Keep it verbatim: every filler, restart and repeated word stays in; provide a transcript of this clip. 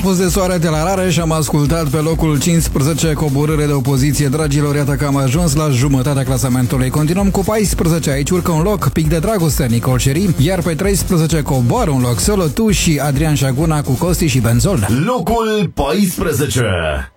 fost de soare de la Rare și am ascultat pe locul cincisprezece coborâre de opoziție. Dragilor, iată că am ajuns la jumătatea clasamentului. Continuăm cu paisprezece, aici urcă un loc Pic de Dragoste, Nicol Cherry, iar pe treisprezece coboară un loc Solo Tu și Adrian Șaguna cu Costi și Benzol. Locul paisprezece.